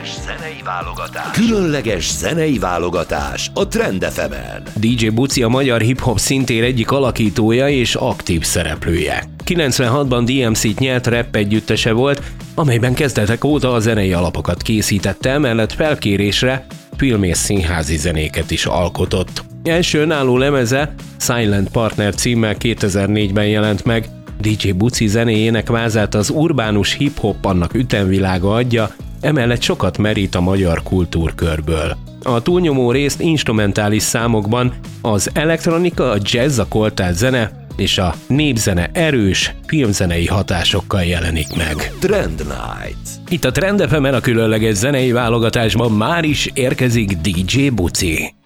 Különleges zenei válogatás a Trend FM-en. DJ Buci a magyar hip-hop szintér egyik alakítója és aktív szereplője. 96-ban DMC-t nyert rap együttese volt, amelyben kezdetek óta a zenei alapokat készítette, emellett felkérésre film- és színházi zenéket is alkotott. Első önálló lemeze Silent Partner címmel 2004-ben jelent meg. DJ Buci zenéjének vázát az urbánus hip-hop annak ütemvilága adja, emellett sokat merít a magyar kultúrkörből. A túlnyomó részt instrumentális számokban az elektronika, a jazz, a koltált zene és a népzene erős filmzenei hatásokkal jelenik meg. Trend Night. Itt a Trend FM-en a különleges zenei válogatásban már is érkezik DJ Buci.